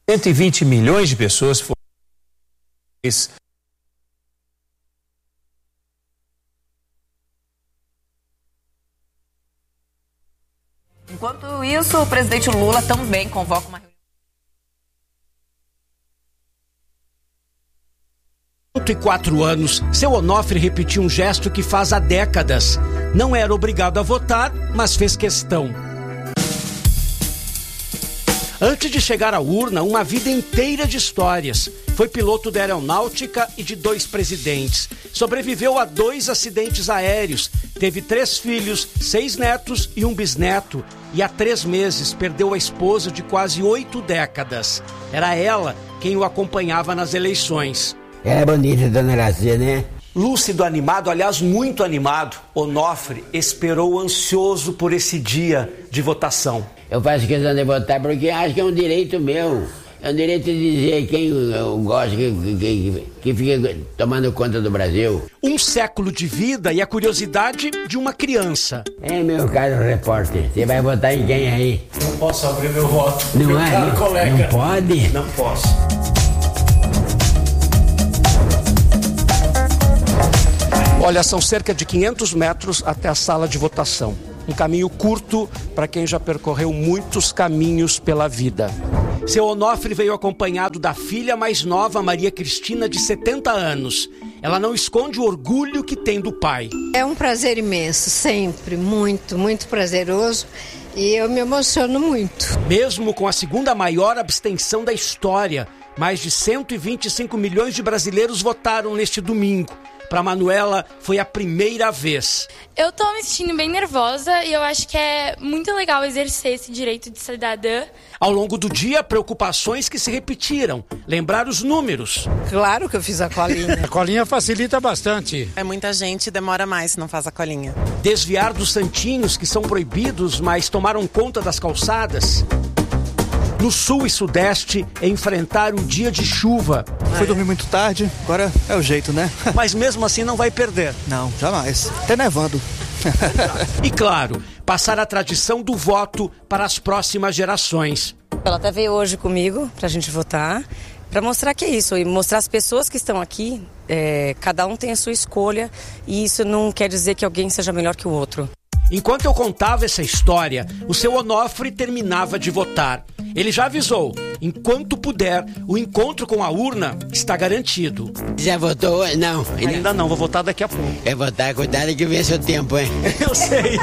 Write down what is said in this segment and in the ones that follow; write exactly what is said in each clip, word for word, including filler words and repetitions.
cento e vinte milhões de pessoas foram... Enquanto isso, o presidente Lula também convoca uma reunião. cento e quatro anos, seu Onofre repetiu um gesto que faz há décadas. Não era obrigado a votar, mas fez questão. Antes de chegar à urna, uma vida inteira de histórias. Foi piloto da aeronáutica e de dois presidentes. Sobreviveu a dois acidentes aéreos. Teve três filhos, seis netos e um bisneto. E há três meses perdeu a esposa de quase oito décadas. Era ela quem o acompanhava nas eleições. É bonita, dona Lázia, né? Lúcido, animado, aliás, muito animado, Onofre esperou ansioso por esse dia de votação. Eu faço questão de votar porque acho que é um direito meu. É um direito de dizer quem eu gosto, que, que, que fica tomando conta do Brasil. Um século de vida e a curiosidade de uma criança. É, meu caro repórter, você vai votar em quem aí? Não posso abrir meu voto. Não meu é? caro Não, colega. não pode? Não posso. Olha, são cerca de quinhentos metros até a sala de votação. Um caminho curto para quem já percorreu muitos caminhos pela vida. Seu Onofre veio acompanhado da filha mais nova, Maria Cristina, de setenta anos. Ela não esconde o orgulho que tem do pai. É um prazer imenso, sempre, muito, muito prazeroso. E eu me emociono muito. Mesmo com a segunda maior abstenção da história, mais de cento e vinte e cinco milhões de brasileiros votaram neste domingo. Para Manuela, foi a primeira vez. Eu tô me sentindo bem nervosa e eu acho que é muito legal exercer esse direito de cidadã. Ao longo do dia, preocupações que se repetiram. Lembrar os números. Claro que eu fiz a colinha. A colinha facilita bastante. É muita gente, demora mais se não faz a colinha. Desviar dos santinhos que são proibidos, mas tomaram conta das calçadas. No sul e sudeste, enfrentar um dia de chuva. Foi dormir muito tarde, agora é o jeito, né? Mas mesmo assim não vai perder. Não, jamais. Até nevando. E claro, passar a tradição do voto para as próximas gerações. Ela até veio hoje comigo pra gente votar, para mostrar que é isso, e mostrar as pessoas que estão aqui, é, cada um tem a sua escolha, e isso não quer dizer que alguém seja melhor que o outro. Enquanto eu contava essa história, o seu Onofre terminava de votar. Ele já avisou, enquanto puder, o encontro com a urna está garantido. Já votou? Não. Ainda não, vou votar daqui a pouco. É votar, cuidado que vê seu tempo, hein? Eu sei.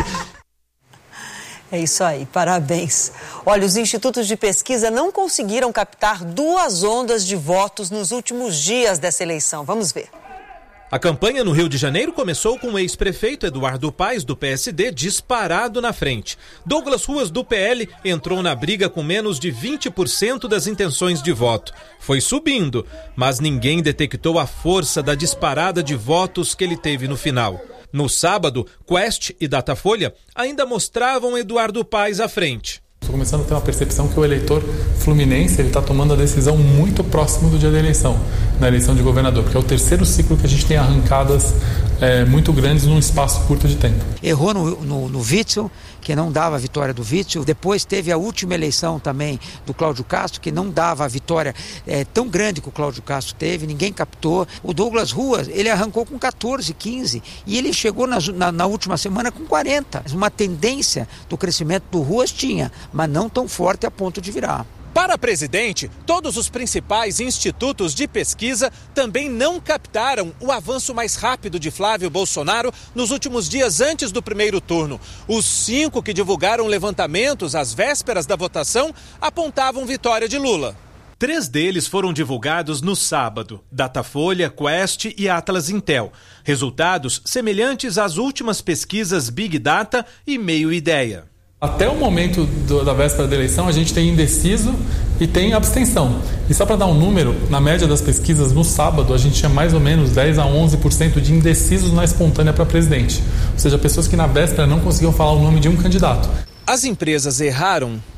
É isso aí, parabéns. Olha, os institutos de pesquisa não conseguiram captar duas ondas de votos nos últimos dias dessa eleição. Vamos ver. A campanha no Rio de Janeiro começou com o ex-prefeito Eduardo Paes, do P S D, disparado na frente. Douglas Ruas, do P L, entrou na briga com menos de vinte por cento das intenções de voto. Foi subindo, mas ninguém detectou a força da disparada de votos que ele teve no final. No sábado, Quest e Datafolha ainda mostravam Eduardo Paes à frente. Estou começando a ter uma percepção que o eleitor fluminense está tomando a decisão muito próximo do dia da eleição, na eleição de governador, porque é o terceiro ciclo que a gente tem arrancadas é, muito grandes num espaço curto de tempo. Errou no, no, no Witzel, que não dava a vitória do Witzel. Depois teve a última eleição também do Cláudio Castro, que não dava a vitória é, tão grande que o Cláudio Castro teve, ninguém captou. O Douglas Ruas, ele arrancou com quatorze, quinze e ele chegou na, na, na última semana com quarenta. Uma tendência do crescimento do Ruas tinha, mas não tão forte a ponto de virar. Para presidente, todos os principais institutos de pesquisa também não captaram o avanço mais rápido de Flávio Bolsonaro nos últimos dias antes do primeiro turno. Os cinco que divulgaram levantamentos às vésperas da votação apontavam vitória de Lula. Três deles foram divulgados no sábado: Datafolha, Quest e Atlas Intel. Resultados semelhantes às últimas pesquisas Big Data e Meio Ideia. Até o momento do, da véspera da eleição, a gente tem indeciso e tem abstenção. E só para dar um número, na média das pesquisas, no sábado, a gente tinha mais ou menos dez a onze por cento de indecisos na espontânea para presidente. Ou seja, pessoas que na véspera não conseguiam falar o nome de um candidato. As empresas erraram?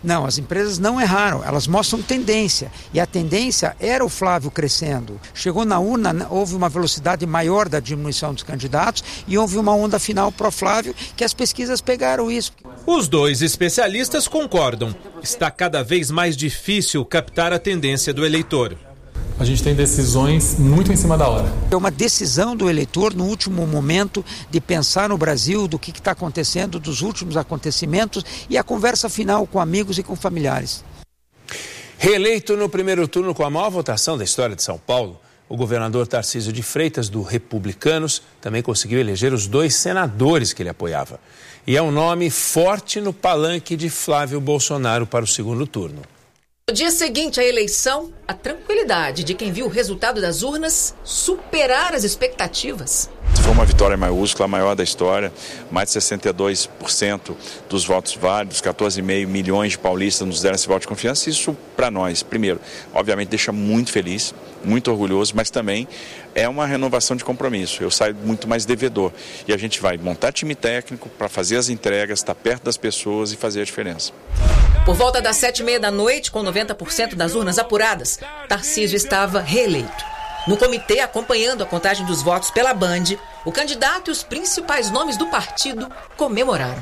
Não, as empresas não erraram, elas mostram tendência. E a tendência era o Flávio crescendo. Chegou na urna, houve uma velocidade maior da diminuição dos candidatos e houve uma onda final pro Flávio, que as pesquisas pegaram isso. Os dois especialistas concordam. Está cada vez mais difícil captar a tendência do eleitor. A gente tem decisões muito em cima da hora. É uma decisão do eleitor no último momento de pensar no Brasil, do que está acontecendo, dos últimos acontecimentos e a conversa final com amigos e com familiares. Reeleito no primeiro turno com a maior votação da história de São Paulo, o governador Tarcísio de Freitas, do Republicanos, também conseguiu eleger os dois senadores que ele apoiava. E é um nome forte no palanque de Flávio Bolsonaro para o segundo turno. No dia seguinte à eleição, a tranquilidade de quem viu o resultado das urnas superar as expectativas. Foi uma vitória maiúscula, a maior da história, mais de sessenta e dois por cento dos votos válidos, quatorze vírgula cinco milhões de paulistas nos deram esse voto de confiança. Isso, para nós, primeiro, obviamente deixa muito feliz, muito orgulhoso, mas também é uma renovação de compromisso. Eu saio muito mais devedor e a gente vai montar time técnico para fazer as entregas, estar perto das pessoas e fazer a diferença. Por volta das sete e meia da noite, com noventa por cento das urnas apuradas, Tarcísio estava reeleito. No comitê, acompanhando a contagem dos votos pela Band, o candidato e os principais nomes do partido comemoraram.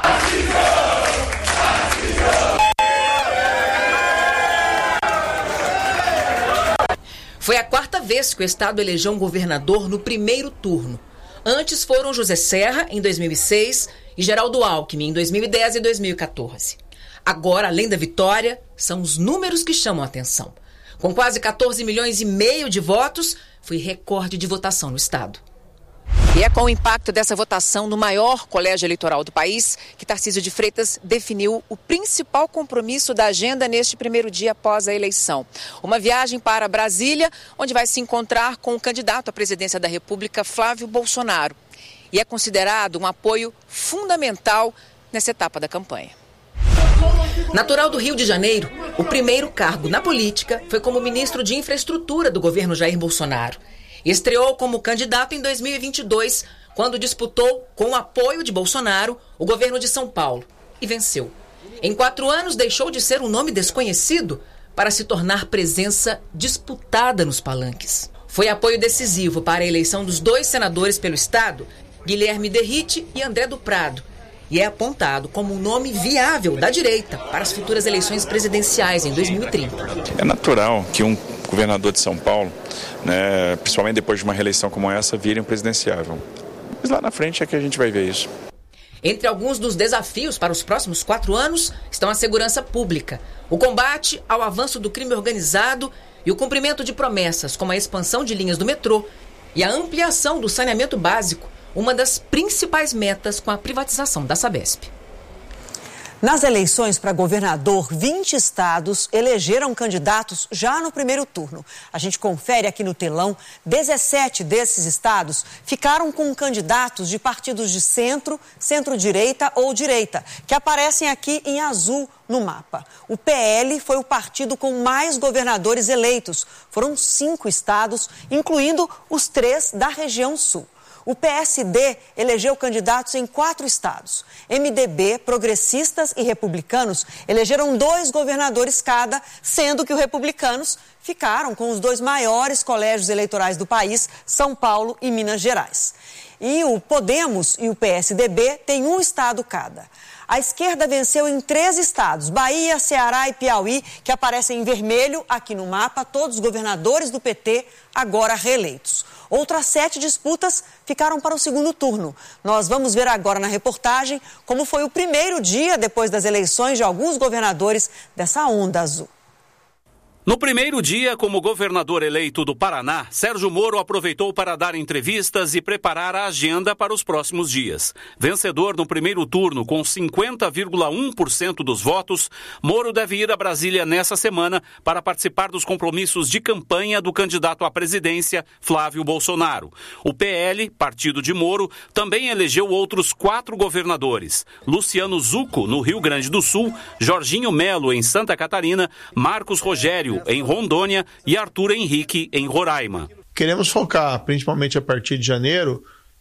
Foi a quarta vez que o estado elegeu um governador no primeiro turno. Antes foram José Serra, em dois mil e seis, e Geraldo Alckmin, em dois mil e dez e dois mil e quatorze. Agora, além da vitória, são os números que chamam a atenção. Com quase quatorze milhões e meio de votos, foi recorde de votação no estado. E é com o impacto dessa votação no maior colégio eleitoral do país que Tarcísio de Freitas definiu o principal compromisso da agenda neste primeiro dia após a eleição. Uma viagem para Brasília, onde vai se encontrar com o candidato à presidência da República, Flávio Bolsonaro. E é considerado um apoio fundamental nessa etapa da campanha. Natural do Rio de Janeiro, o primeiro cargo na política foi como ministro de Infraestrutura do governo Jair Bolsonaro. Estreou como candidato em dois mil e vinte e dois, quando disputou, com o apoio de Bolsonaro, o governo de São Paulo, e venceu. Em quatro anos, deixou de ser um nome desconhecido para se tornar presença disputada nos palanques. Foi apoio decisivo para a eleição dos dois senadores pelo estado, Guilherme Derrite e André do Prado, e é apontado como um nome viável da direita para as futuras eleições presidenciais em dois mil e trinta. É natural que um governador de São Paulo, né, principalmente depois de uma reeleição como essa, vire um presidenciável. Mas lá na frente é que a gente vai ver isso. Entre alguns dos desafios para os próximos quatro anos estão a segurança pública, o combate ao avanço do crime organizado e o cumprimento de promessas como a expansão de linhas do metrô e a ampliação do saneamento básico, uma das principais metas com a privatização da Sabesp. Nas eleições para governador, vinte estados elegeram candidatos já no primeiro turno. A gente confere aqui no telão, dezessete desses estados ficaram com candidatos de partidos de centro, centro-direita ou direita, que aparecem aqui em azul no mapa. O P L foi o partido com mais governadores eleitos. Foram cinco estados, incluindo os três da região sul. O P S D elegeu candidatos em quatro estados. M D B, progressistas e republicanos elegeram dois governadores cada, sendo que os republicanos ficaram com os dois maiores colégios eleitorais do país, São Paulo e Minas Gerais. E o Podemos e o P S D B têm um estado cada. A esquerda venceu em três estados, Bahia, Ceará e Piauí, que aparecem em vermelho aqui no mapa, todos os governadores do P T agora reeleitos. Outras sete disputas ficaram para o segundo turno. Nós vamos ver agora na reportagem como foi o primeiro dia depois das eleições de alguns governadores dessa onda azul. No primeiro dia, como governador eleito do Paraná, Sérgio Moro aproveitou para dar entrevistas e preparar a agenda para os próximos dias. Vencedor no primeiro turno com cinquenta vírgula um por cento dos votos, Moro deve ir a Brasília nessa semana para participar dos compromissos de campanha do candidato à presidência, Flávio Bolsonaro. O P L, partido de Moro, também elegeu outros quatro governadores. Luciano Zucco, no Rio Grande do Sul, Jorginho Melo, em Santa Catarina, Marcos Rogério, em Rondônia, e Arthur Henrique, em Roraima. Queremos focar, principalmente a partir de janeiro,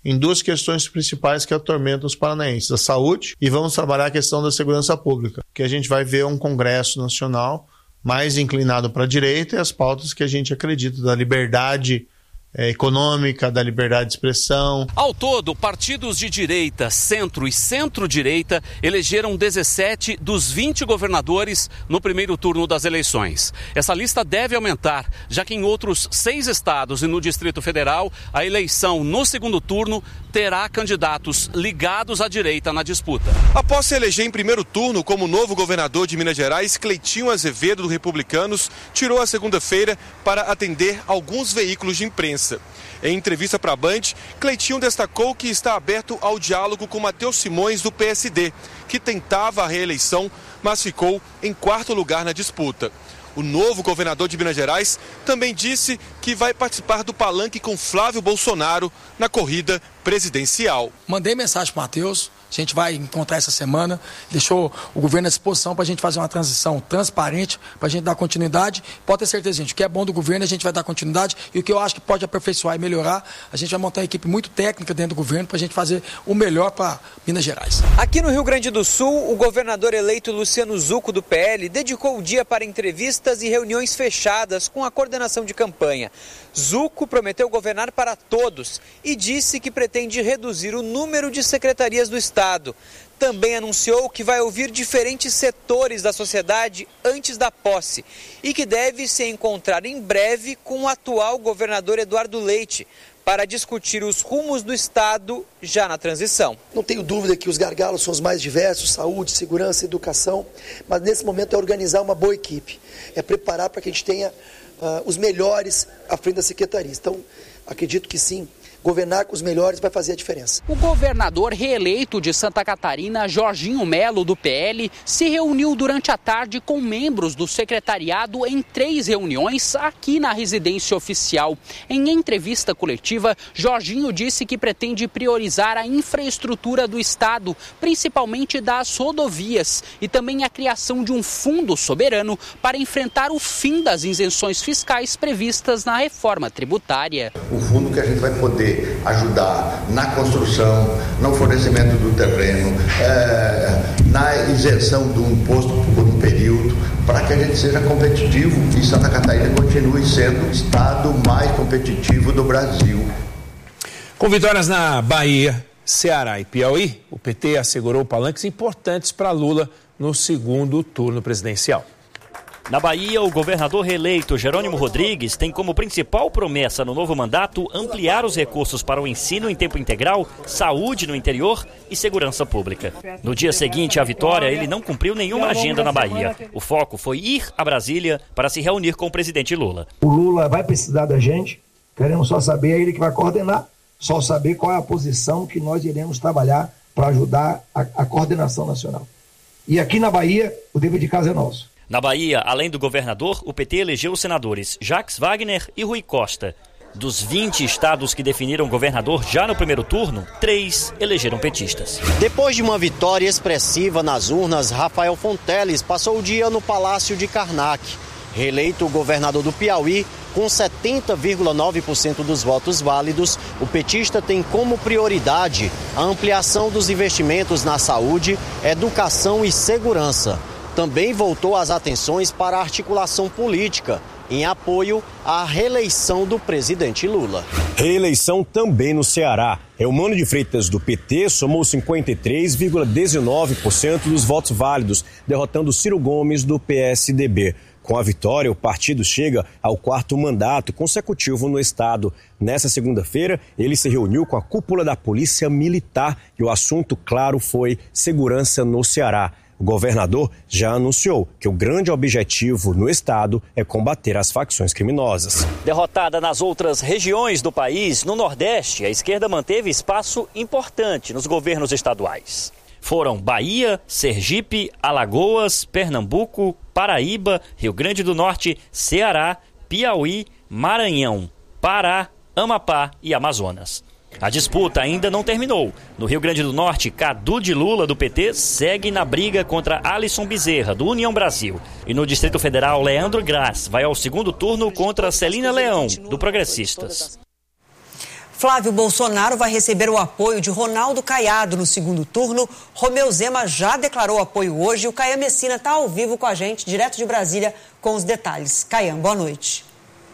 em duas questões principais que atormentam os paranaenses, a saúde, e vamos trabalhar a questão da segurança pública, que a gente vai ver um Congresso Nacional mais inclinado para a direita e as pautas que a gente acredita da liberdade É, econômica, da liberdade de expressão. Ao todo, partidos de direita, centro e centro-direita elegeram dezessete dos vinte governadores no primeiro turno das eleições. Essa lista deve aumentar, já que em outros seis estados e no Distrito Federal, a eleição no segundo turno terá candidatos ligados à direita na disputa. Após se eleger em primeiro turno como novo governador de Minas Gerais, Cleitinho Azevedo, do Republicanos, tirou a segunda-feira para atender alguns veículos de imprensa. Em entrevista para a Band, Cleitinho destacou que está aberto ao diálogo com Matheus Simões, do P S D, que tentava a reeleição, mas ficou em quarto lugar na disputa. O novo governador de Minas Gerais também disse que vai participar do palanque com Flávio Bolsonaro na corrida presidencial. Mandei mensagem para o Matheus, a gente vai encontrar essa semana, deixou o governo à disposição para a gente fazer uma transição transparente, para a gente dar continuidade. Pode ter certeza, gente, o que é bom do governo a gente vai dar continuidade e o que eu acho que pode aperfeiçoar e melhorar, a gente vai montar uma equipe muito técnica dentro do governo para a gente fazer o melhor para Minas Gerais. Aqui no Rio Grande do Sul, o governador eleito Luciano Zucco, do P L, dedicou o dia para entrevistas e reuniões fechadas com a coordenação de campanha. Zucco prometeu governar para todos e disse que pretende reduzir o número de secretarias do Estado. Também anunciou que vai ouvir diferentes setores da sociedade antes da posse e que deve se encontrar em breve com o atual governador Eduardo Leite para discutir os rumos do Estado já na transição. Não tenho dúvida que os gargalos são os mais diversos, saúde, segurança, educação, mas nesse momento é organizar uma boa equipe, é preparar para que a gente tenha uh, os melhores à frente da secretaria. Então, acredito que sim, governar com os melhores vai fazer a diferença. O governador reeleito de Santa Catarina, Jorginho Melo, do P L, se reuniu durante a tarde com membros do secretariado em três reuniões aqui na residência oficial. Em entrevista coletiva, Jorginho disse que pretende priorizar a infraestrutura do Estado, principalmente das rodovias, e também a criação de um fundo soberano para enfrentar o fim das isenções fiscais previstas na reforma tributária. O fundo que a gente vai poder ajudar na construção, no fornecimento do terreno, é, na isenção do imposto por um período, para que a gente seja competitivo e Santa Catarina continue sendo o estado mais competitivo do Brasil. Com vitórias na Bahia, Ceará e Piauí, o P T assegurou palanques importantes para Lula no segundo turno presidencial. Na Bahia, o governador reeleito Jerônimo Rodrigues tem como principal promessa no novo mandato ampliar os recursos para o ensino em tempo integral, saúde no interior e segurança pública. No dia seguinte à vitória, ele não cumpriu nenhuma agenda na Bahia. O foco foi ir a Brasília para se reunir com o presidente Lula. O Lula vai precisar da gente, queremos só saber, é ele que vai coordenar, só saber qual é a posição que nós iremos trabalhar para ajudar a, a coordenação nacional. E aqui na Bahia, o dever de casa é nosso. Na Bahia, além do governador, o P T elegeu os senadores Jacques Wagner e Rui Costa. Dos vinte estados que definiram governador já no primeiro turno, três elegeram petistas. Depois de uma vitória expressiva nas urnas, Rafael Fonteles passou o dia no Palácio de Karnak. Reeleito governador do Piauí, com setenta vírgula nove por cento dos votos válidos, o petista tem como prioridade a ampliação dos investimentos na saúde, educação e segurança. Também voltou as atenções para a articulação política, em apoio à reeleição do presidente Lula. Reeleição também no Ceará. Eumano de Freitas, do P T, somou cinquenta e três vírgula dezenove por cento dos votos válidos, derrotando Ciro Gomes, do P S D B. Com a vitória, o partido chega ao quarto mandato consecutivo no estado. Nessa segunda-feira, ele se reuniu com a cúpula da Polícia Militar e o assunto, claro, foi segurança no Ceará. O governador já anunciou que o grande objetivo no estado é combater as facções criminosas. Derrotada nas outras regiões do país, no Nordeste, a esquerda manteve espaço importante nos governos estaduais. Foram Bahia, Sergipe, Alagoas, Pernambuco, Paraíba, Rio Grande do Norte, Ceará, Piauí, Maranhão, Pará, Amapá e Amazonas. A disputa ainda não terminou. No Rio Grande do Norte, Cadu de Lula, do P T, segue na briga contra Alisson Bezerra, do União Brasil. E no Distrito Federal, Leandro Graz vai ao segundo turno contra Celina Leão, do Progressistas. Flávio Bolsonaro vai receber o apoio de Ronaldo Caiado no segundo turno. Romeu Zema já declarou apoio hoje e o Caian Messina está ao vivo com a gente, direto de Brasília, com os detalhes. Caian, boa noite.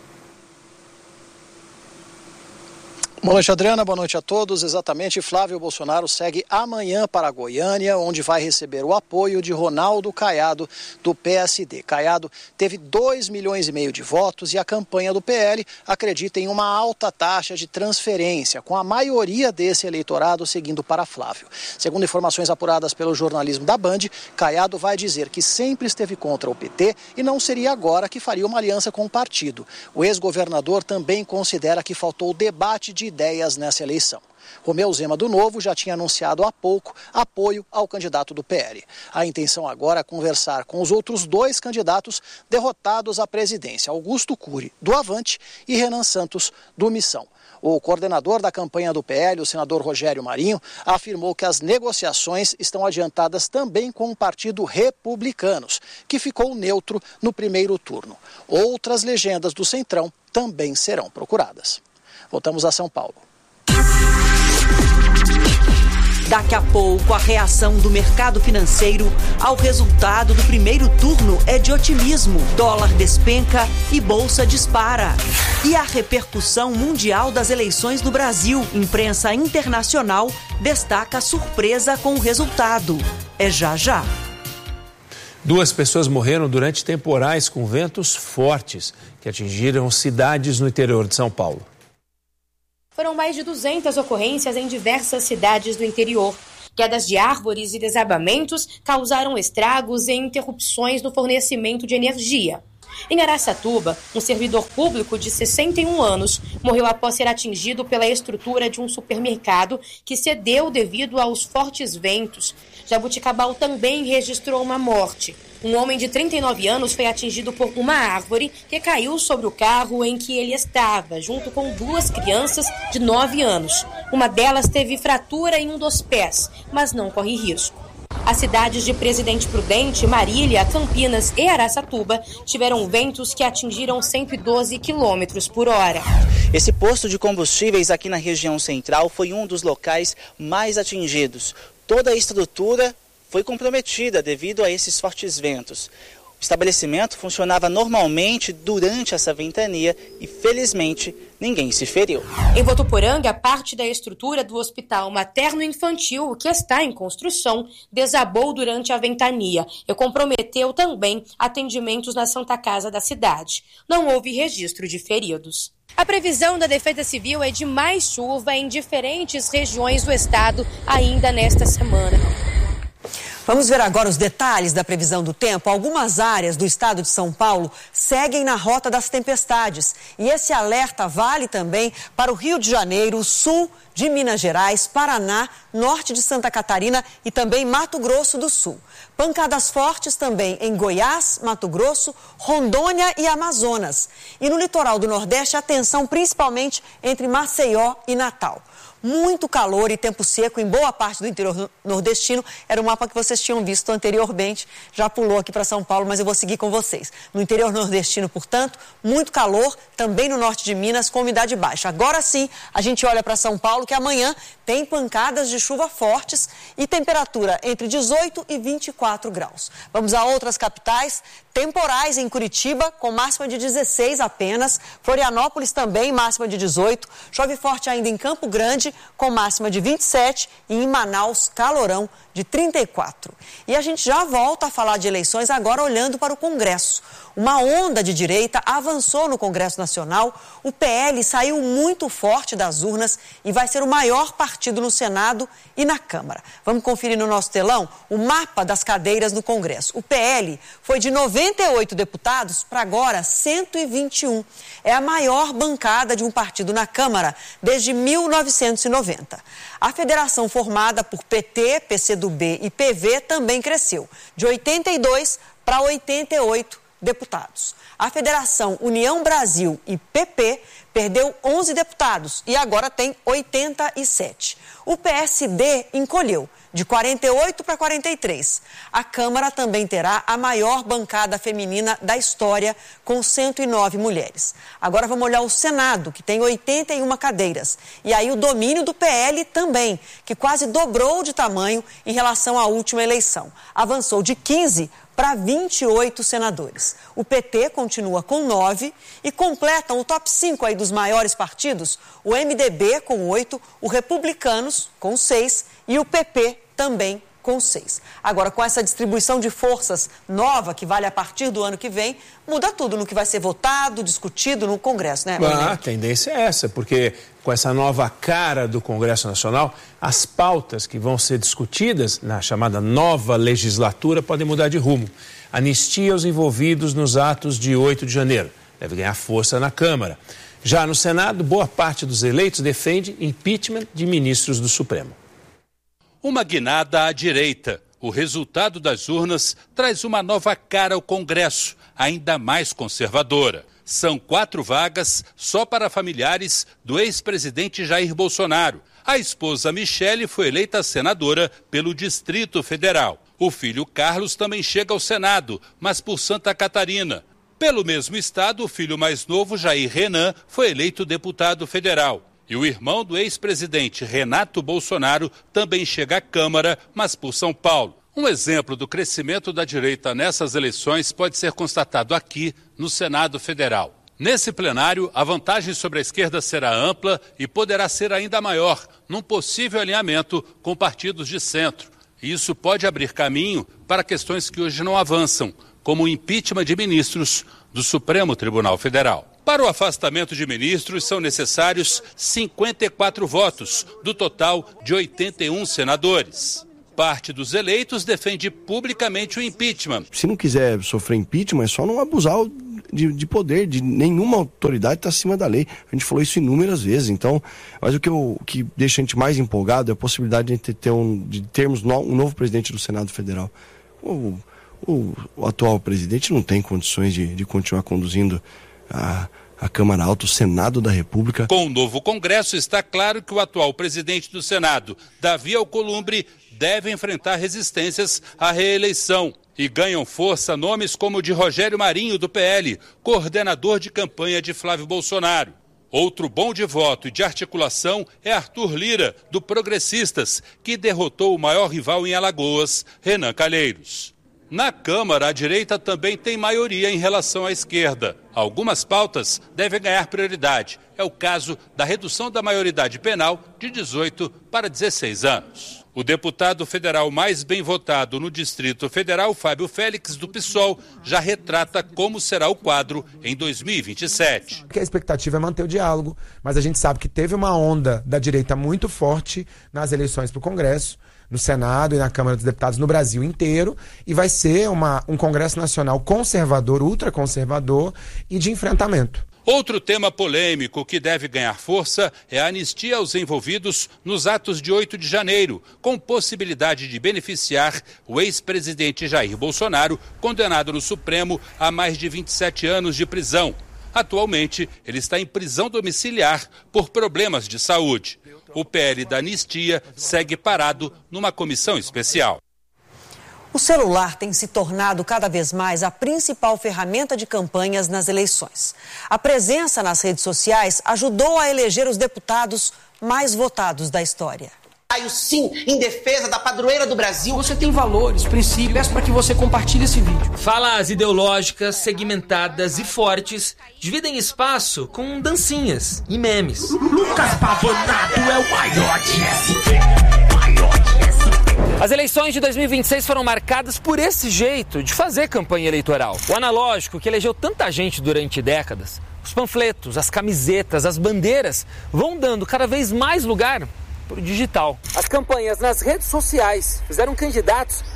Boa noite, Adriana. Boa noite a todos. Exatamente, Flávio Bolsonaro segue amanhã para Goiânia, onde vai receber o apoio de Ronaldo Caiado, do P S D. Caiado teve dois milhões e meio de votos e a campanha do P L acredita em uma alta taxa de transferência, com a maioria desse eleitorado seguindo para Flávio. Segundo informações apuradas pelo jornalismo da Band, Caiado vai dizer que sempre esteve contra o P T e não seria agora que faria uma aliança com o partido. O ex-governador também considera que faltou debate de ideias nessa eleição. Romeu Zema do Novo já tinha anunciado há pouco apoio ao candidato do P L. A intenção agora é conversar com os outros dois candidatos derrotados à presidência, Augusto Cury, do Avante, e Renan Santos, do Missão. O coordenador da campanha do P L, o senador Rogério Marinho, afirmou que as negociações estão adiantadas também com o Partido Republicanos, que ficou neutro no primeiro turno. Outras legendas do Centrão também serão procuradas. Voltamos a São Paulo. Daqui a pouco, a reação do mercado financeiro ao resultado do primeiro turno é de otimismo. Dólar despenca e bolsa dispara. E a repercussão mundial das eleições no Brasil. Imprensa internacional destaca a surpresa com o resultado. É já já. Duas pessoas morreram durante temporais com ventos fortes que atingiram cidades no interior de São Paulo. Foram mais de duzentas ocorrências em diversas cidades do interior. Quedas de árvores e desabamentos causaram estragos e interrupções no fornecimento de energia. Em Araçatuba, um servidor público de sessenta e um anos morreu após ser atingido pela estrutura de um supermercado que cedeu devido aos fortes ventos. Jabuticabal também registrou uma morte. Um homem de trinta e nove anos foi atingido por uma árvore que caiu sobre o carro em que ele estava, junto com duas crianças de nove anos. Uma delas teve fratura em um dos pés, mas não corre risco. As cidades de Presidente Prudente, Marília, Campinas e Araçatuba tiveram ventos que atingiram cento e doze quilômetros por hora. Esse posto de combustíveis aqui na região central foi um dos locais mais atingidos. Toda a estrutura foi comprometida devido a esses fortes ventos. O estabelecimento funcionava normalmente durante essa ventania e, felizmente, ninguém se feriu. Em Votuporanga, parte da estrutura do Hospital Materno-Infantil, que está em construção, desabou durante a ventania e comprometeu também atendimentos na Santa Casa da cidade. Não houve registro de feridos. A previsão da Defesa Civil é de mais chuva em diferentes regiões do estado ainda nesta semana. Vamos ver agora os detalhes da previsão do tempo. Algumas áreas do estado de São Paulo seguem na rota das tempestades. E esse alerta vale também para o Rio de Janeiro, sul de Minas Gerais, Paraná, norte de Santa Catarina e também Mato Grosso do Sul. Pancadas fortes também em Goiás, Mato Grosso, Rondônia e Amazonas. E no litoral do Nordeste, atenção principalmente entre Maceió e Natal. Muito calor e tempo seco em boa parte do interior nordestino. Era o mapa que vocês tinham visto anteriormente. Já pulou aqui para São Paulo, mas eu vou seguir com vocês. No interior nordestino, portanto, muito calor. Também no norte de Minas, com umidade baixa. Agora sim, a gente olha para São Paulo, que amanhã tem pancadas de chuva fortes e temperatura entre dezoito e vinte e quatro graus. Vamos a outras capitais. Temporais em Curitiba, com máxima de dezesseis apenas. Florianópolis também, máxima de dezoito. Chove forte ainda em Campo Grande, com máxima de vinte e sete. E em Manaus, calorão de trinta e quatro. E a gente já volta a falar de eleições agora olhando para o Congresso. Uma onda de direita avançou no Congresso Nacional. O P L saiu muito forte das urnas e vai ser o maior partido no Senado e na Câmara. Vamos conferir no nosso telão o mapa das cadeiras no Congresso. O P L foi de noventa e oito deputados para agora cento e vinte e um. É a maior bancada de um partido na Câmara desde mil novecentos e noventa. A federação formada por P T, P C do B e P V também cresceu, de oitenta e dois para oitenta e oito deputados. A Federação União Brasil e P P perdeu onze deputados e agora tem oitenta e sete. O P S D encolheu de quarenta e oito para quarenta e três. A Câmara também terá a maior bancada feminina da história, com cento e nove mulheres. Agora vamos olhar o Senado, que tem oitenta e uma cadeiras. E aí o domínio do P L também, que quase dobrou de tamanho em relação à última eleição. Avançou de quinze para vinte e oito senadores. O P T continua com nove e completam o top cinco aí dos maiores partidos, o M D B com oito, o Republicanos com seis e o P P também com seis. Agora, com essa distribuição de forças nova, que vale a partir do ano que vem, muda tudo no que vai ser votado, discutido no Congresso, né? Ah, a tendência é essa, porque com essa nova cara do Congresso Nacional, as pautas que vão ser discutidas na chamada nova legislatura podem mudar de rumo. Anistia aos envolvidos nos atos de oito de janeiro. Deve ganhar força na Câmara. Já no Senado, boa parte dos eleitos defende impeachment de ministros do Supremo. Uma guinada à direita. O resultado das urnas traz uma nova cara ao Congresso, ainda mais conservadora. São quatro vagas só para familiares do ex-presidente Jair Bolsonaro. A esposa Michele foi eleita senadora pelo Distrito Federal. O filho Carlos também chega ao Senado, mas por Santa Catarina. Pelo mesmo estado, o filho mais novo, Jair Renan, foi eleito deputado federal. E o irmão do ex-presidente Renato Bolsonaro também chega à Câmara, mas por São Paulo. Um exemplo do crescimento da direita nessas eleições pode ser constatado aqui no Senado Federal. Nesse plenário, a vantagem sobre a esquerda será ampla e poderá ser ainda maior num possível alinhamento com partidos de centro. E isso pode abrir caminho para questões que hoje não avançam, como o impeachment de ministros do Supremo Tribunal Federal. Para o afastamento de ministros, são necessários cinquenta e quatro votos, do total de oitenta e um senadores. Parte dos eleitos defende publicamente o impeachment. Se não quiser sofrer impeachment, é só não abusar de, de poder, de nenhuma autoridade está acima da lei. A gente falou isso inúmeras vezes. Então, mas o que, eu, o que deixa a gente mais empolgado é a possibilidade de, ter um, de termos no, um novo presidente do Senado Federal. O, o, o atual presidente não tem condições de, de continuar conduzindo a, a Câmara Alta, o Senado da República. Com o novo Congresso, está claro que o atual presidente do Senado, Davi Alcolumbre, deve enfrentar resistências à reeleição. E ganham força nomes como o de Rogério Marinho, do P L, coordenador de campanha de Flávio Bolsonaro. Outro bom de voto e de articulação é Arthur Lira, do Progressistas, que derrotou o maior rival em Alagoas, Renan Calheiros. Na Câmara, a direita também tem maioria em relação à esquerda. Algumas pautas devem ganhar prioridade. É o caso da redução da maioridade penal de dezoito para dezesseis anos. O deputado federal mais bem votado no Distrito Federal, Fábio Félix, do PSOL, já retrata como será o quadro em dois mil e vinte e sete. A expectativa é manter o diálogo, mas a gente sabe que teve uma onda da direita muito forte nas eleições para o Congresso, no Senado e na Câmara dos Deputados no Brasil inteiro, e vai ser uma, um Congresso Nacional conservador, ultraconservador e de enfrentamento. Outro tema polêmico que deve ganhar força é a anistia aos envolvidos nos atos de oito de janeiro, com possibilidade de beneficiar o ex-presidente Jair Bolsonaro, condenado no Supremo a mais de vinte e sete anos de prisão. Atualmente, ele está em prisão domiciliar por problemas de saúde. O P L da anistia segue parado numa comissão especial. O celular tem se tornado cada vez mais a principal ferramenta de campanhas nas eleições. A presença nas redes sociais ajudou a eleger os deputados mais votados da história. Sim, em defesa da padroeira do Brasil. Você tem valores, princípios, peço para que você compartilhe esse vídeo. Falas ideológicas, segmentadas e fortes dividem espaço com dancinhas e memes. Lucas Pavanato é o maior de S P. As eleições de dois mil e vinte e seis foram marcadas por esse jeito de fazer campanha eleitoral. O analógico, que elegeu tanta gente durante décadas, os panfletos, as camisetas, as bandeiras, vão dando cada vez mais lugar para o digital. As campanhas nas redes sociais fizeram candidatos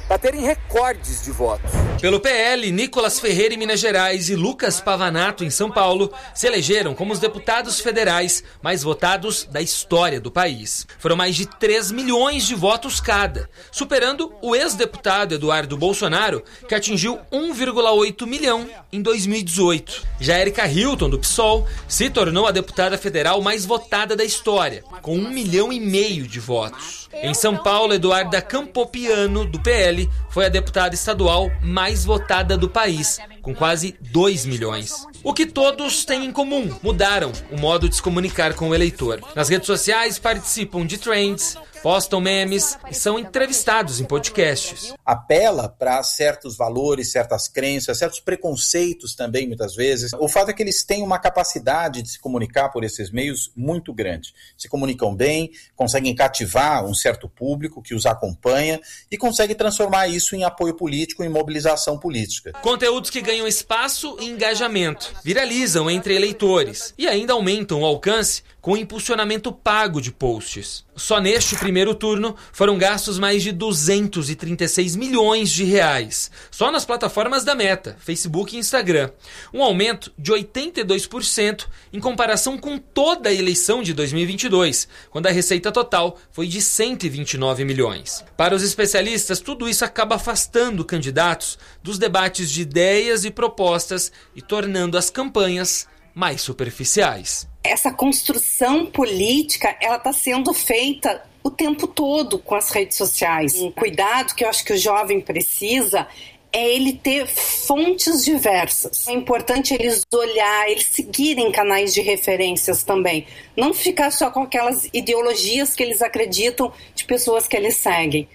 baterem recordes de votos. Pelo P L, Nicolas Ferreira em Minas Gerais e Lucas Pavanato em São Paulo se elegeram como os deputados federais mais votados da história do país. Foram mais de três milhões de votos cada, superando o ex-deputado Eduardo Bolsonaro, que atingiu um vírgula oito milhão em dois mil e dezoito. Já Érica Hilton, do P SOL, se tornou a deputada federal mais votada da história, com um milhão e meio de votos. Em São Paulo, Eduarda Campopiano, do P L, foi a deputada estadual mais votada do país, com quase dois milhões. O que todos têm em comum: mudaram o modo de se comunicar com o eleitor. Nas redes sociais participam de trends, postam memes e são entrevistados em podcasts. Apela para certos valores, certas crenças, certos preconceitos também, muitas vezes. O fato é que eles têm uma capacidade de se comunicar por esses meios muito grande. Se comunicam bem, conseguem cativar um certo público que os acompanha e conseguem transformar isso em apoio político, em mobilização política. Conteúdos que ganham espaço e engajamento, viralizam entre eleitores e ainda aumentam o alcance com o impulsionamento pago de posts. Só neste primeiro turno foram gastos mais de duzentos e trinta e seis milhões de reais, só nas plataformas da Meta, Facebook e Instagram. Um aumento de oitenta e dois por cento em comparação com toda a eleição de dois mil e vinte e dois, quando a receita total foi de cento e vinte e nove milhões. Para os especialistas, tudo isso acaba afastando candidatos dos debates de ideias e propostas e tornando as campanhas mais superficiais. Essa construção política, ela está sendo feita o tempo todo com as redes sociais. Um cuidado que eu acho que o jovem precisa é ele ter fontes diversas. É importante eles olhar, eles seguirem canais de referências também. Não ficar só com aquelas ideologias que eles acreditam de pessoas que eles seguem.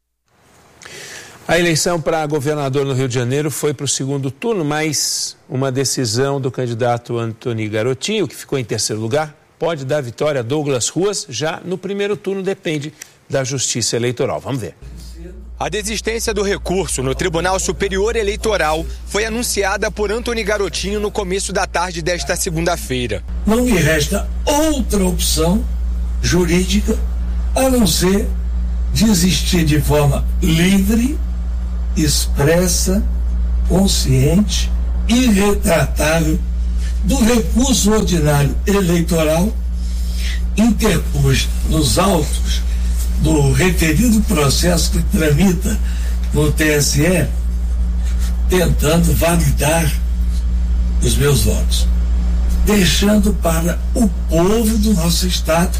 A eleição para governador no Rio de Janeiro foi para o segundo turno, mas uma decisão do candidato Antony Garotinho, que ficou em terceiro lugar, pode dar vitória a Douglas Ruas já no primeiro turno, depende da Justiça Eleitoral. Vamos ver. A desistência do recurso no Tribunal Superior Eleitoral foi anunciada por Antony Garotinho no começo da tarde desta segunda-feira. Não me resta outra opção jurídica a não ser desistir de forma livre, expressa, consciente e irretratável do recurso ordinário eleitoral interposto nos autos do referido processo que tramita no T S E, tentando validar os meus votos, deixando para o povo do nosso estado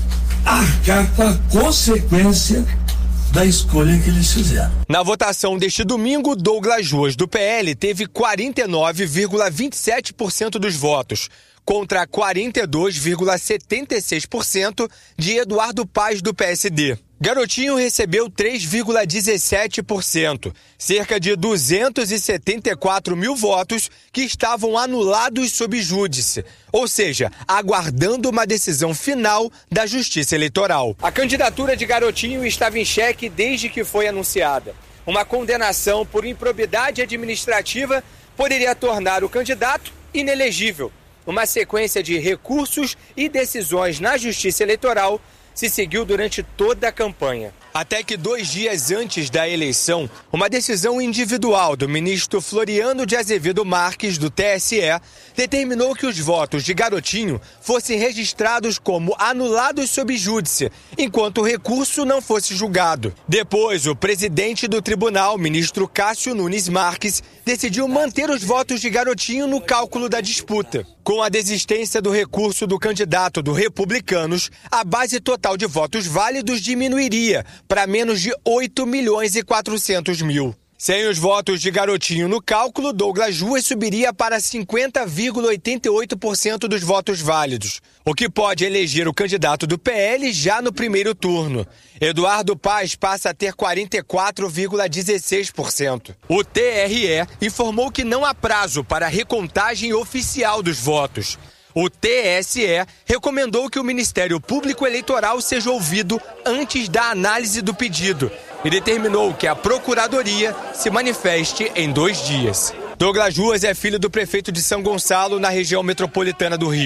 arcar com a consequência da escolha que eles fizeram. Na votação deste domingo, Douglas Ruas, do P L, teve quarenta e nove vírgula vinte e sete por cento dos votos, contra quarenta e dois vírgula setenta e seis por cento de Eduardo Paes, do P S D. Garotinho recebeu três vírgula dezessete por cento, cerca de duzentos e setenta e quatro mil votos que estavam anulados sob júdice, ou seja, aguardando uma decisão final da Justiça Eleitoral. A candidatura de Garotinho estava em xeque desde que foi anunciada. Uma condenação por improbidade administrativa poderia tornar o candidato inelegível. Uma sequência de recursos e decisões na Justiça Eleitoral se seguiu durante toda a campanha. Até que dois dias antes da eleição, uma decisão individual do ministro Floriano de Azevedo Marques, do T S E, determinou que os votos de Garotinho fossem registrados como anulados sob júdice, enquanto o recurso não fosse julgado. Depois, o presidente do tribunal, ministro Cássio Nunes Marques, decidiu manter os votos de Garotinho no cálculo da disputa. Com a desistência do recurso do candidato do Republicanos, a base total de votos válidos diminuiria para menos de oito milhões e quatrocentos mil. Sem os votos de Garotinho no cálculo, Douglas Ruas subiria para cinquenta vírgula oitenta e oito por cento dos votos válidos, o que pode eleger o candidato do P L já no primeiro turno. Eduardo Paes passa a ter quarenta e quatro vírgula dezesseis por cento. O T R E informou que não há prazo para a recontagem oficial dos votos. O T S E recomendou que o Ministério Público Eleitoral seja ouvido antes da análise do pedido e determinou que a Procuradoria se manifeste em dois dias. Douglas Ruas é filho do prefeito de São Gonçalo, na região metropolitana do Rio.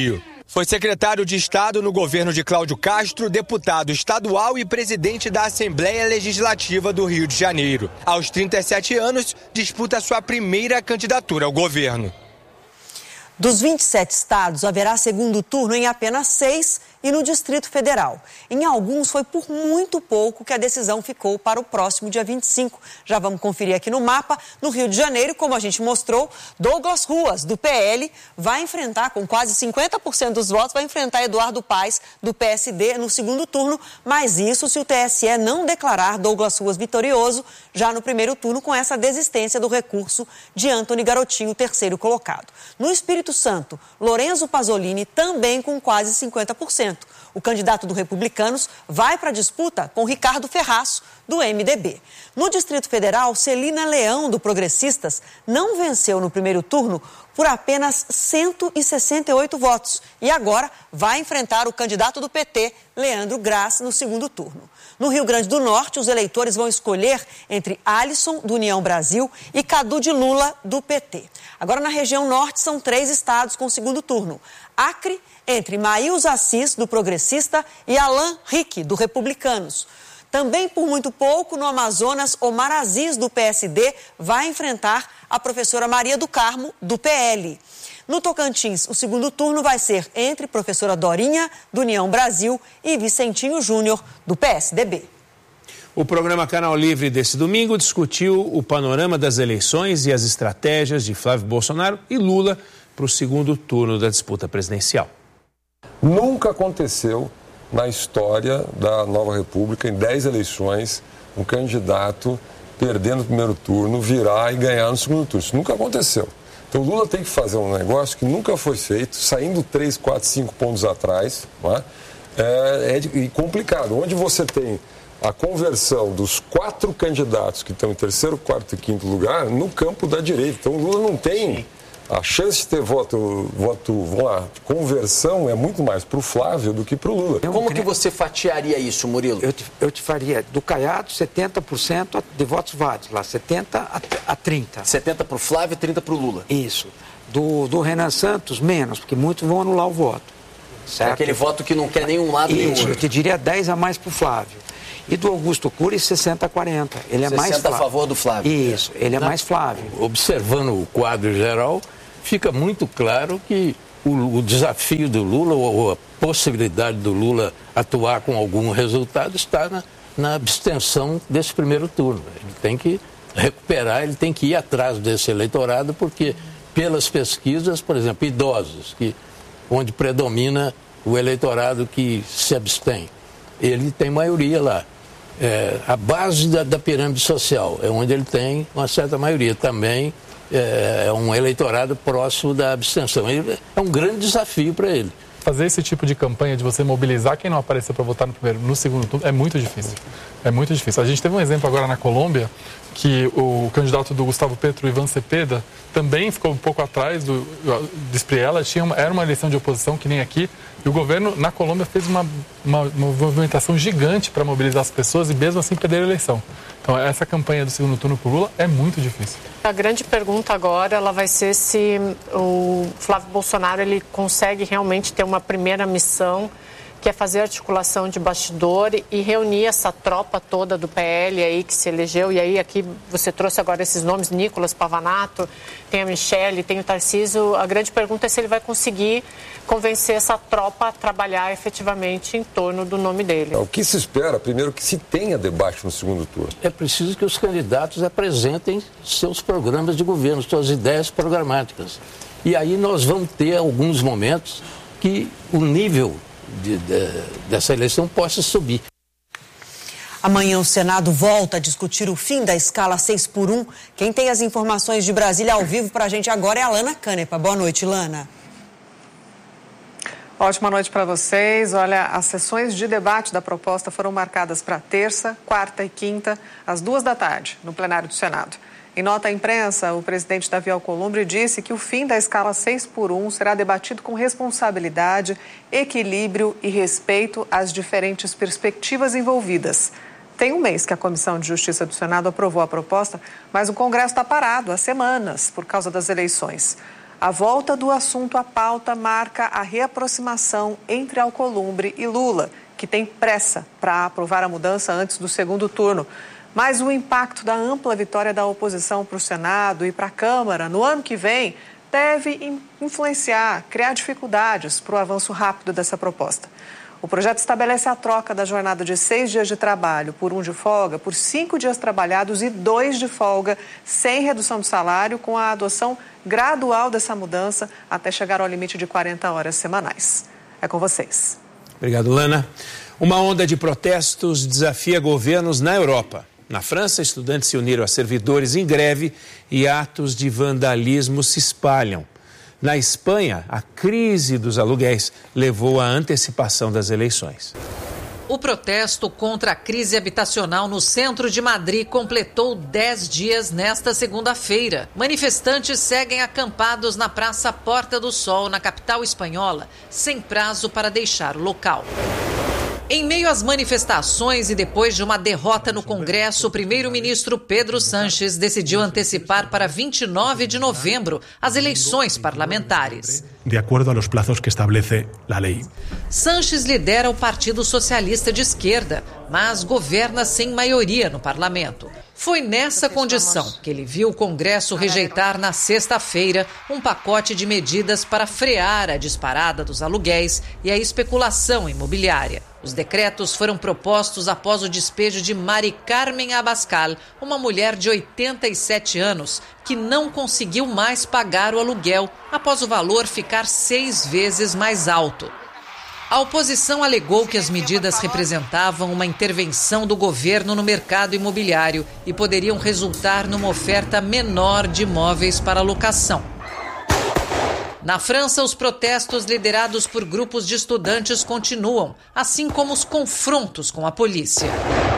Foi secretário de Estado no governo de Cláudio Castro, deputado estadual e presidente da Assembleia Legislativa do Rio de Janeiro. Aos trinta e sete anos, disputa sua primeira candidatura ao governo. Dos vinte e sete estados, haverá segundo turno em apenas seis e no Distrito Federal. Em alguns, foi por muito pouco que a decisão ficou para o próximo dia vinte e cinco. Já vamos conferir aqui no mapa. No Rio de Janeiro, como a gente mostrou, Douglas Ruas, do P L, vai enfrentar, com quase cinquenta por cento dos votos, vai enfrentar Eduardo Paes, do P S D, no segundo turno. Mas isso se o T S E não declarar Douglas Ruas vitorioso já no primeiro turno, com essa desistência do recurso de Antony Garotinho, terceiro colocado. No Espírito Santo, Lorenzo Pasolini também com quase cinquenta por cento. O candidato do Republicanos vai para a disputa com Ricardo Ferraço, do M D B. No Distrito Federal, Celina Leão, do Progressistas, não venceu no primeiro turno por apenas cento e sessenta e oito votos e agora vai enfrentar o candidato do P T, Leandro Graz, no segundo turno. No Rio Grande do Norte, os eleitores vão escolher entre Alisson, do União Brasil, e Cadu de Lula, do P T. Agora, na região norte, são três estados com segundo turno. Acre, entre Maílson Assis, do Progressista, e Alain Rick, do Republicanos. Também, por muito pouco, no Amazonas, Omar Aziz, do P S D, vai enfrentar a professora Maria do Carmo, do P L. No Tocantins, o segundo turno vai ser entre professora Dorinha, do União Brasil, e Vicentinho Júnior, do P S D B. O programa Canal Livre desse domingo discutiu o panorama das eleições e as estratégias de Flávio Bolsonaro e Lula para o segundo turno da disputa presidencial. Nunca aconteceu na história da Nova República, em dez eleições, um candidato perdendo o primeiro turno, virar e ganhar no segundo turno. Isso nunca aconteceu. Então o Lula tem que fazer um negócio que nunca foi feito, saindo três, quatro, cinco pontos atrás, não é? É, é complicado. Onde você tem a conversão dos quatro candidatos que estão em terceiro, quarto e quinto lugar no campo da direita. Então o Lula não tem... A chance de ter voto, voto, vamos lá, conversão é muito mais para o Flávio do que para o Lula. Como que você fatiaria isso, Murilo? Eu te, eu te faria do Caiado setenta por cento de votos válidos, lá setenta a trinta. setenta para o Flávio e trinta para o Lula. Isso. Do, do Renan Santos, menos, porque muitos vão anular o voto. Certo? Aquele voto que não quer nenhum lado nem outro. Isso, eu te diria dez a mais para o Flávio. E do Augusto Cury, sessenta a quarenta. Ele é mais Flávio. a favor do Flávio. Isso, ele é não, mais Flávio. Observando o quadro geral, fica muito claro que o, o desafio do Lula, ou a possibilidade do Lula atuar com algum resultado, está na, na abstenção desse primeiro turno. Ele tem que recuperar, ele tem que ir atrás desse eleitorado, porque pelas pesquisas, por exemplo, idosos, que, onde predomina o eleitorado que se abstém, ele tem maioria lá. É, a base da, da pirâmide social é onde ele tem uma certa maioria. Também é um eleitorado próximo da abstenção. Ele, é um grande desafio para ele. Fazer esse tipo de campanha de você mobilizar quem não apareceu para votar no primeiro, no segundo turno, é muito difícil. É muito difícil. A gente teve um exemplo agora na Colômbia, que o candidato do Gustavo Petro, Ivan Cepeda, também ficou um pouco atrás do, do Espriella. Tinha uma, era uma eleição de oposição, que nem aqui, e o governo na Colômbia fez uma, uma, uma movimentação gigante para mobilizar as pessoas e mesmo assim perder a eleição. Então essa campanha do segundo turno para o Lula é muito difícil. A grande pergunta agora ela vai ser se o Flávio Bolsonaro ele consegue realmente ter uma primeira missão, que é fazer articulação de bastidor e reunir essa tropa toda do P L aí que se elegeu. E aí aqui você trouxe agora esses nomes, Nicolas Pavanato, tem a Michele, tem o Tarcísio. A grande pergunta é se ele vai conseguir convencer essa tropa a trabalhar efetivamente em torno do nome dele. O que se espera, primeiro, que se tenha debate no segundo turno. É preciso que os candidatos apresentem seus programas de governo, suas ideias programáticas. E aí nós vamos ter alguns momentos que o nível De, de, dessa eleição possa subir. Amanhã o Senado volta a discutir o fim da escala seis por um. Quem tem as informações de Brasília ao vivo para a gente agora é a Lana Canepa. Boa noite, Lana. Ótima noite para vocês. Olha, as sessões de debate da proposta foram marcadas para terça, quarta e quinta, às duas da tarde, no plenário do Senado. Em nota à imprensa, o presidente Davi Alcolumbre disse que o fim da escala seis por um será debatido com responsabilidade, equilíbrio e respeito às diferentes perspectivas envolvidas. Tem um mês que a Comissão de Justiça do Senado aprovou a proposta, mas o Congresso está parado há semanas por causa das eleições. A volta do assunto à pauta marca a reaproximação entre Alcolumbre e Lula, que tem pressa para aprovar a mudança antes do segundo turno. Mas o impacto da ampla vitória da oposição para o Senado e para a Câmara no ano que vem deve influenciar, criar dificuldades para o avanço rápido dessa proposta. O projeto estabelece a troca da jornada de seis dias de trabalho por um de folga, por cinco dias trabalhados e dois de folga, sem redução do salário, com a adoção gradual dessa mudança até chegar ao limite de quarenta horas semanais. É com vocês. Obrigado, Lana. Uma onda de protestos desafia governos na Europa. Na França, estudantes se uniram a servidores em greve e atos de vandalismo se espalham. Na Espanha, a crise dos aluguéis levou à antecipação das eleições. O protesto contra a crise habitacional no centro de Madrid completou dez dias nesta segunda-feira. Manifestantes seguem acampados na Praça Porta do Sol, na capital espanhola, sem prazo para deixar o local. Em meio às manifestações e depois de uma derrota no Congresso, o primeiro-ministro Pedro Sánchez decidiu antecipar para vinte e nove de novembro as eleições parlamentares. De acordo aos prazos que estabelece a lei. Sánchez lidera o Partido Socialista de Esquerda, mas governa sem maioria no parlamento. Foi nessa condição que ele viu o Congresso rejeitar na sexta-feira um pacote de medidas para frear a disparada dos aluguéis e a especulação imobiliária. Os decretos foram propostos após o despejo de Mari Carmen Abascal, uma mulher de oitenta e sete anos, que não conseguiu mais pagar o aluguel após o valor ficar seis vezes mais alto. A oposição alegou que as medidas representavam uma intervenção do governo no mercado imobiliário e poderiam resultar numa oferta menor de imóveis para locação. Na França, os protestos liderados por grupos de estudantes continuam, assim como os confrontos com a polícia.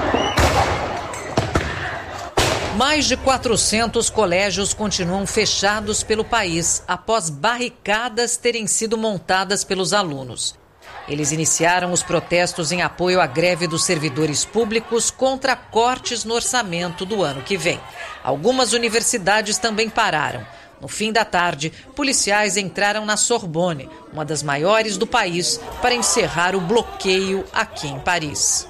Mais de quatrocentos colégios continuam fechados pelo país após barricadas terem sido montadas pelos alunos. Eles iniciaram os protestos em apoio à greve dos servidores públicos contra cortes no orçamento do ano que vem. Algumas universidades também pararam. No fim da tarde, policiais entraram na Sorbonne, uma das maiores do país, para encerrar o bloqueio aqui em Paris.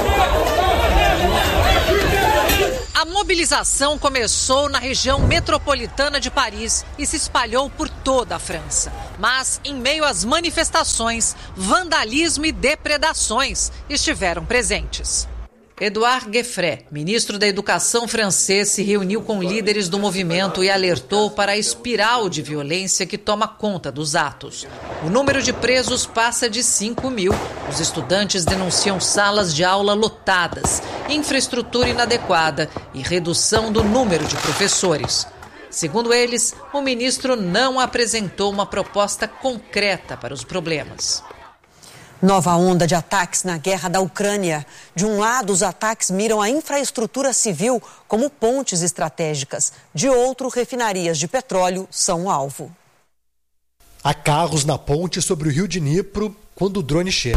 A mobilização começou na região metropolitana de Paris e se espalhou por toda a França. Mas, em meio às manifestações, vandalismo e depredações estiveram presentes. Édouard Gueffret, ministro da Educação francês, se reuniu com líderes do movimento e alertou para a espiral de violência que toma conta dos atos. O número de presos passa de cinco mil. Os estudantes denunciam salas de aula lotadas, infraestrutura inadequada e redução do número de professores. Segundo eles, o ministro não apresentou uma proposta concreta para os problemas. Nova onda de ataques na guerra da Ucrânia. De um lado, os ataques miram a infraestrutura civil como pontes estratégicas. De outro, refinarias de petróleo são o alvo. Há carros na ponte sobre o rio Dnipro quando o drone chega.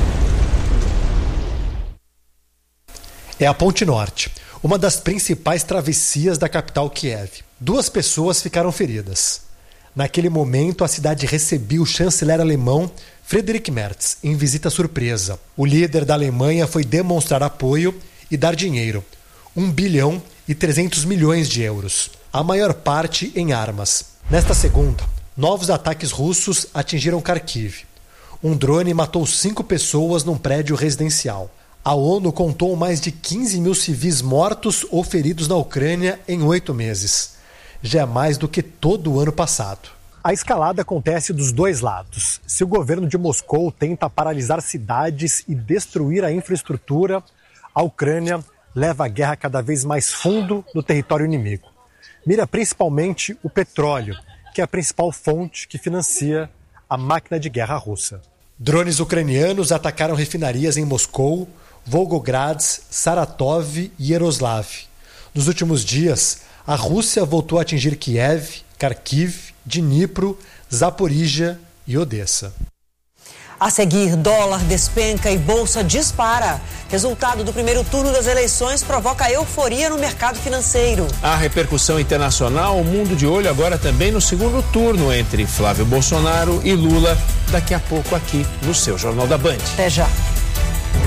É a Ponte Norte, uma das principais travessias da capital Kiev. Duas pessoas ficaram feridas. Naquele momento, a cidade recebia o chanceler alemão Friedrich Merz em visita surpresa. O líder da Alemanha foi demonstrar apoio e dar dinheiro, um bilhão e trezentos milhões de euros, a maior parte em armas. Nesta segunda, novos ataques russos atingiram Kharkiv. Um drone matou cinco pessoas num prédio residencial. A ONU contou mais de quinze mil civis mortos ou feridos na Ucrânia em oito meses. Já é mais do que todo o ano passado. A escalada acontece dos dois lados. Se o governo de Moscou tenta paralisar cidades e destruir a infraestrutura, a Ucrânia leva a guerra cada vez mais fundo no território inimigo. Mira principalmente o petróleo, que é a principal fonte que financia a máquina de guerra russa. Drones ucranianos atacaram refinarias em Moscou, Volgograd, Saratov e Yaroslav. Nos últimos dias, a Rússia voltou a atingir Kiev, Kharkiv, Dnipro, Zaporizhia e Odessa. A seguir, dólar despenca e bolsa dispara. Resultado do primeiro turno das eleições provoca euforia no mercado financeiro. A repercussão internacional, o mundo de olho agora também no segundo turno entre Flávio Bolsonaro e Lula, daqui a pouco aqui no seu Jornal da Band. Até já.